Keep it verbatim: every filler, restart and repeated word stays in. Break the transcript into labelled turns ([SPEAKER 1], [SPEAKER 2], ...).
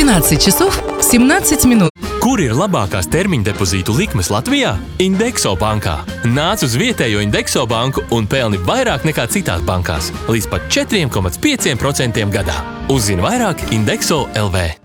[SPEAKER 1] двенадцать часов семнадцать минут.
[SPEAKER 2] Kur ir labākās termiņa depozītu likmes Latvijā? Indekso bankā. Nāc uz vietējo Indekso banku un pelni vairāk nekā citās bankās. Līdz pat četri komats pieci procenti gadā. Uzzini vairāk Indekso L V.